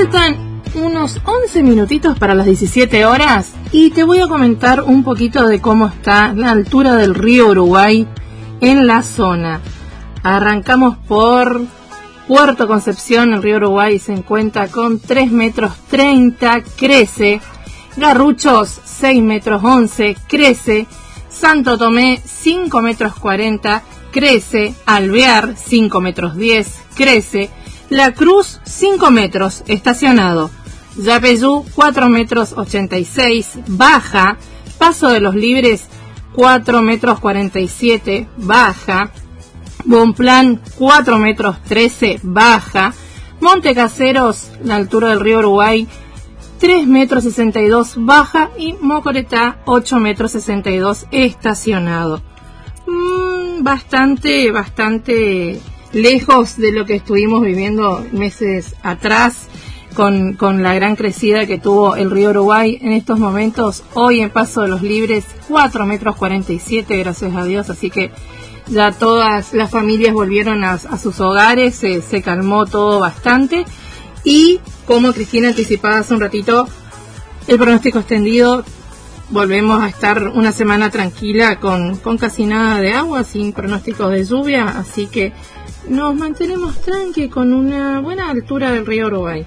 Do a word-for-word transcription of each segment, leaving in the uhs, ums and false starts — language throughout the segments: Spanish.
Faltan unos once minutitos para las diecisiete horas y te voy a comentar un poquito de cómo está la altura del río Uruguay en la zona. Arrancamos por Puerto Concepción. El río Uruguay se encuentra con tres metros treinta, crece. Garruchos seis metros once, crece. Santo Tomé cinco metros cuarenta, crece. Alvear cinco metros diez, crece. La Cruz cinco metros, estacionado. Yapeyú cuatro metros ochenta y seis, baja. Paso de los Libres cuatro metros cuarenta y siete, baja. Bonplan cuatro metros trece, baja. Monte Caseros, la altura del río Uruguay, tres metros sesenta y dos, baja. Y Mocoretá ocho metros sesenta y dos, estacionado. Mm, bastante, bastante lejos de lo que estuvimos viviendo meses atrás con, con la gran crecida que tuvo el río Uruguay. En estos momentos, hoy en Paso de los Libres, cuatro metros cuarenta y siete, gracias a Dios, así que ya todas las familias volvieron a, a sus hogares, se, se calmó todo bastante. Y como Cristina anticipaba hace un ratito, el pronóstico extendido, volvemos a estar una semana tranquila con, con casi nada de agua, sin pronósticos de lluvia, así que nos mantenemos tranqui con una buena altura del río Uruguay.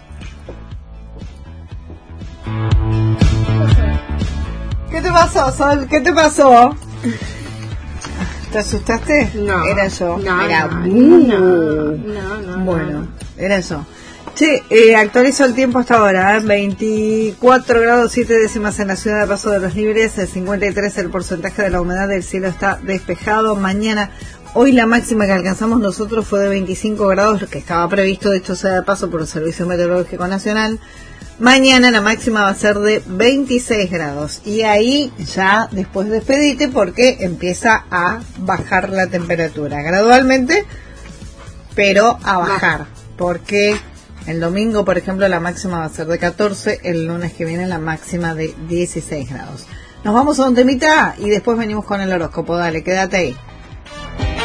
¿Qué te pasó, Sol? ¿Qué te pasó? ¿Te asustaste? No. Era yo. No, era no, uh, no, no, no, Bueno, no. era yo. Che, eh, actualizo el tiempo hasta ahora, ¿eh? veinticuatro grados siete décimas en la ciudad de Paso de los Libres, el cincuenta y tres el porcentaje de la humedad, del cielo está despejado. Mañana, hoy la máxima que alcanzamos nosotros fue de veinticinco grados, lo que estaba previsto, de hecho sea de paso por el Servicio Meteorológico Nacional. Mañana la máxima va a ser de veintiséis grados y ahí ya después despedite porque empieza a bajar la temperatura gradualmente, pero a bajar, porque el domingo, por ejemplo, la máxima va a ser de catorce, el lunes que viene la máxima de dieciséis grados. Nos vamos a un temita y después venimos con el horóscopo. Dale, quédate ahí.